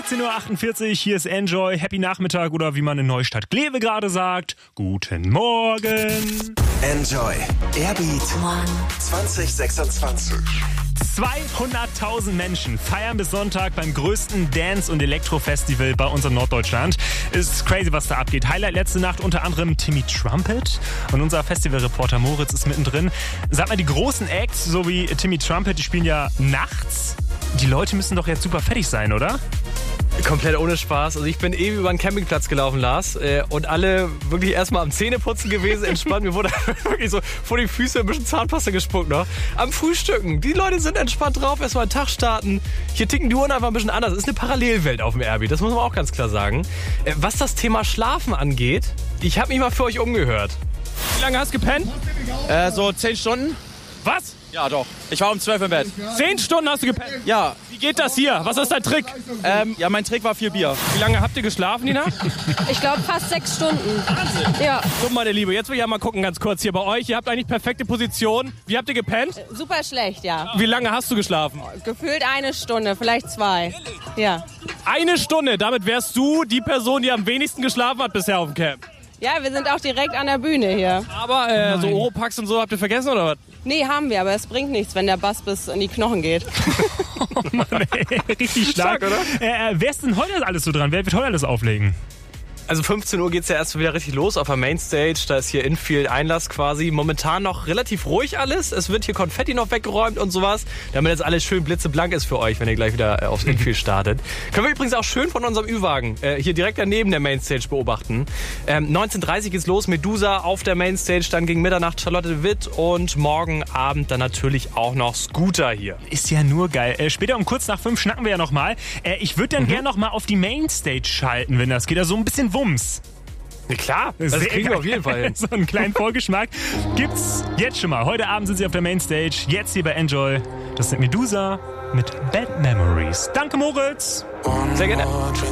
18.48 Uhr, hier ist Enjoy. Happy Nachmittag oder wie man in Neustadt Glewe gerade sagt, guten Morgen. Enjoy. Airbeat 2026. 200.000 Menschen feiern bis Sonntag beim größten Dance- und Elektro-Festival bei uns in Norddeutschland. Ist crazy, was da abgeht. Highlight letzte Nacht unter anderem Timmy Trumpet und unser Festivalreporter Moritz ist mittendrin. Sag mal, die großen Acts, so wie Timmy Trumpet, die spielen ja nachts. Die Leute müssen doch jetzt super fertig sein, oder? Komplett ohne Spaß. Also ich bin eben über einen Campingplatz gelaufen, Lars, und alle wirklich erstmal am Zähneputzen gewesen, entspannt. Mir wurde wirklich so vor die Füße ein bisschen Zahnpasta gespuckt noch. Am Frühstücken. Die Leute sind entspannt drauf, erstmal einen Tag starten. Hier ticken die Uhren einfach ein bisschen anders. Es ist eine Parallelwelt auf dem Airbeat, das muss man auch ganz klar sagen. Was das Thema Schlafen angeht, ich habe mich mal für euch umgehört. Wie lange hast du gepennt? So 10 Stunden. Was? Ja, doch. Ich war um 12 im Bett. 10 Stunden hast du gepennt? Ja. Wie geht das hier? Was ist dein Trick? Ja, mein Trick war 4 Bier. Wie lange habt ihr geschlafen die Nacht? Ich glaube fast 6 Stunden. Wahnsinn. Ja. So, meine Liebe, jetzt will ich ja mal gucken ganz kurz hier bei euch. Ihr habt eigentlich perfekte Position. Wie habt ihr gepennt? Super schlecht, ja. Wie lange hast du geschlafen? Gefühlt 1 Stunde, vielleicht 2. Ja. 1 Stunde. Damit wärst du die Person, die am wenigsten geschlafen hat bisher auf dem Camp. Ja, wir sind auch direkt an der Bühne hier. Aber so Oropax und so habt ihr vergessen, oder was? Nee, haben wir, aber es bringt nichts, wenn der Bass bis in die Knochen geht. Oh Mann, ey, richtig stark, oder? Wer ist denn heute alles so dran? Wer wird heute alles auflegen? Also 15 Uhr geht's ja erst wieder richtig los auf der Mainstage. Da ist hier Infield-Einlass quasi. Momentan noch relativ ruhig alles. Es wird hier Konfetti noch weggeräumt und sowas, damit jetzt alles schön blitzeblank ist für euch, wenn ihr gleich wieder aufs Infield startet. Können wir übrigens auch schön von unserem Ü-Wagen hier direkt daneben der Mainstage beobachten. 19:30 Uhr geht's los. Medusa auf der Mainstage, dann gegen Mitternacht Charlotte Witt und morgen Abend dann natürlich auch noch Scooter hier. Ist ja nur geil. Später um kurz nach 5 schnacken wir ja nochmal. Ich würde dann gerne nochmal auf die Mainstage schalten, wenn das geht. Also so ein bisschen Wumms. Ja, klar, das kriegen wir auf jeden Fall hin. So einen kleinen Vorgeschmack gibt's jetzt schon mal. Heute Abend sind sie auf der Mainstage. Jetzt hier bei Enjoy. Das sind Medusa mit Bad Memories. Danke, Moritz. Sehr gerne.